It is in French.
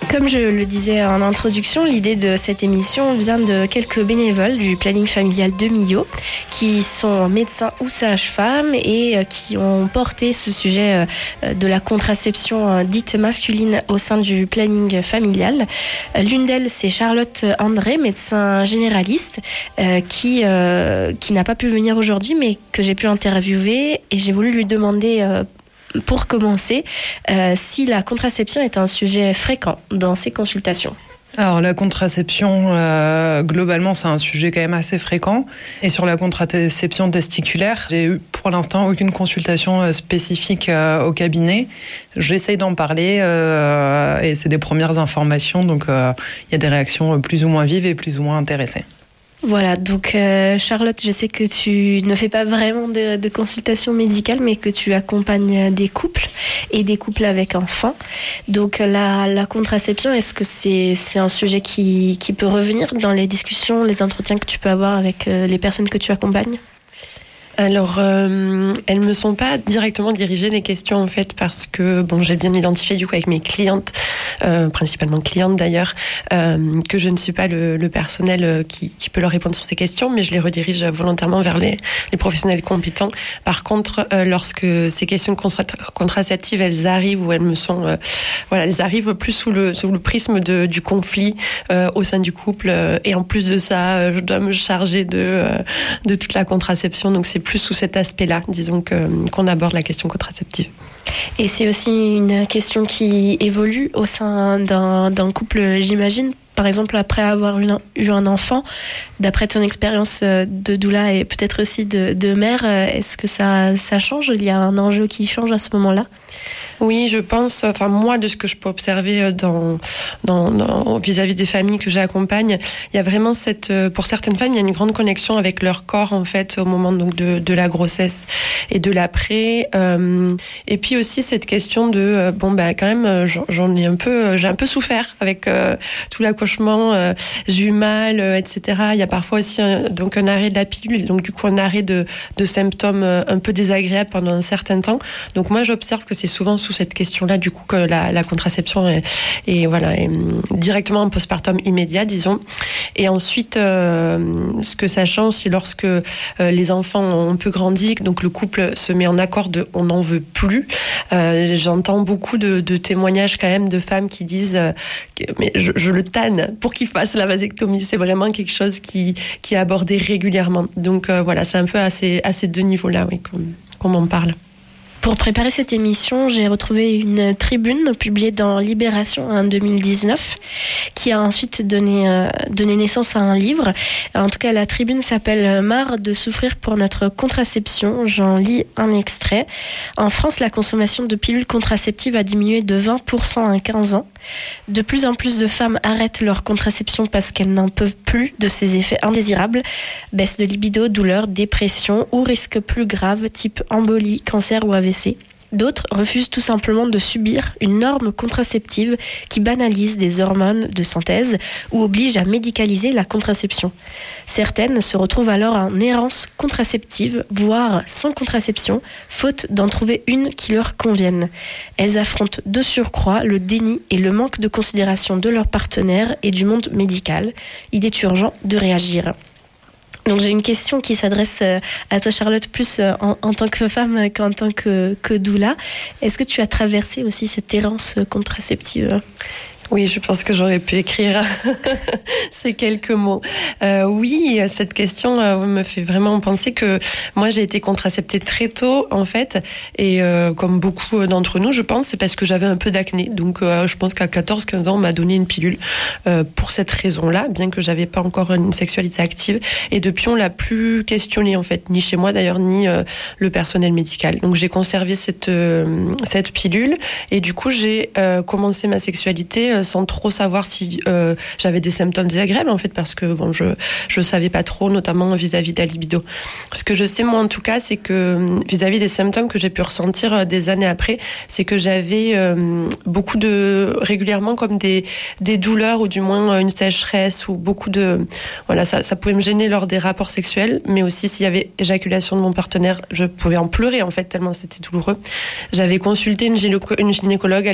Comme je le disais en introduction, l'idée de cette émission vient de quelques bénévoles du planning familial de Millau qui sont médecins ou sages-femmes et qui ont porté ce sujet de la contraception dite masculine au sein du planning familial. L'une d'elles, c'est Charlotte André, médecin généraliste, qui n'a pas pu venir aujourd'hui, mais que j'ai pu interviewer, et j'ai voulu lui demander pour commencer, si la contraception est un sujet fréquent dans ces consultations. Alors la contraception, globalement, c'est un sujet quand même assez fréquent. Et sur la contraception testiculaire, j'ai eu pour l'instant aucune consultation spécifique au cabinet. J'essaye d'en parler et c'est des premières informations, donc il y a des réactions plus ou moins vives et plus ou moins intéressées. Voilà, donc Charlotte, je sais que tu ne fais pas vraiment de consultation médicale, mais que tu accompagnes des couples et des couples avec enfants. Donc la contraception, est-ce que c'est un sujet qui peut revenir dans les discussions, les entretiens que tu peux avoir avec les personnes que tu accompagnes ? Alors, elles me sont pas directement dirigées les questions en fait parce que j'ai bien identifié du coup avec mes clientes, principalement clientes d'ailleurs, que je ne suis pas le personnel qui peut leur répondre sur ces questions, mais je les redirige volontairement vers les professionnels compétents. Par contre, lorsque ces questions contraceptives elles arrivent ou elles me sont, elles arrivent plus sous le prisme du conflit au sein du couple, et en plus de ça, je dois me charger de toute la contraception, donc c'est plus sous cet aspect-là, disons, qu'on aborde la question contraceptive. Et c'est aussi une question qui évolue au sein d'un couple, j'imagine. Par exemple, après avoir eu un enfant, d'après ton expérience de doula et peut-être aussi de mère, est-ce que ça change ? Il y a un enjeu qui change à ce moment-là ? Oui, je pense, moi, de ce que je peux observer vis-à-vis des familles que j'accompagne, il y a vraiment pour certaines femmes, il y a une grande connexion avec leur corps, en fait, au moment donc de la grossesse et de l'après. Et puis aussi cette question de, quand même, j'ai un peu souffert avec tout l'accouchement, j'ai eu mal, etc. Il y a parfois aussi un arrêt de la pilule, donc du coup un arrêt de symptômes un peu désagréables pendant un certain temps. Donc moi, j'observe que c'est souvent sous cette question-là, du coup, que la contraception est directement en postpartum immédiat, disons. Et ensuite, ce que ça change, c'est lorsque les enfants ont un peu grandi, donc le couple se met en accord de « on n'en veut plus ». J'entends beaucoup de témoignages quand même de femmes qui disent mais je le tanne pour qu'il fasse la vasectomie. C'est vraiment quelque chose qui est abordé régulièrement. Donc c'est un peu à ces deux niveaux-là, oui, qu'on m'en parle. Pour préparer cette émission, j'ai retrouvé une tribune publiée dans Libération en 2019 qui a ensuite donné naissance à un livre. En tout cas, la tribune s'appelle « Marre de souffrir pour notre contraception ». J'en lis un extrait. En France, la consommation de pilules contraceptives a diminué de 20% à 15 ans. De plus en plus de femmes arrêtent leur contraception parce qu'elles n'en peuvent plus de ses effets indésirables. Baisse de libido, douleur, dépression ou risques plus graves type embolie, cancer ou AVC. D'autres refusent tout simplement de subir une norme contraceptive qui banalise des hormones de synthèse ou oblige à médicaliser la contraception. Certaines se retrouvent alors en errance contraceptive, voire sans contraception, faute d'en trouver une qui leur convienne. Elles affrontent de surcroît le déni et le manque de considération de leurs partenaires et du monde médical. Il est urgent de réagir. Donc j'ai une question qui s'adresse à toi Charlotte, plus en tant que femme qu'en tant que doula. Est-ce que tu as traversé aussi cette errance contraceptive ? Oui, je pense que j'aurais pu écrire ces quelques mots. Oui, cette question me fait vraiment penser que moi, j'ai été contraceptée très tôt, en fait. Et comme beaucoup d'entre nous, je pense, c'est parce que j'avais un peu d'acné. Donc, je pense qu'à 14-15 ans, on m'a donné une pilule pour cette raison-là, bien que j'avais pas encore une sexualité active. Et depuis, on l'a plus questionné, en fait, ni chez moi d'ailleurs, ni le personnel médical. Donc, j'ai conservé cette pilule. Et du coup, j'ai commencé ma sexualité sans trop savoir si j'avais des symptômes désagréables, en fait, parce que je savais pas trop, notamment vis-à-vis de la libido. Ce que je sais, moi, en tout cas, c'est que vis-à-vis des symptômes que j'ai pu ressentir des années après, c'est que j'avais régulièrement comme des douleurs, ou du moins une sécheresse, ou beaucoup de... Voilà, ça pouvait me gêner lors des rapports sexuels, mais aussi s'il y avait éjaculation de mon partenaire, je pouvais en pleurer, en fait, tellement c'était douloureux. J'avais consulté une gynécologue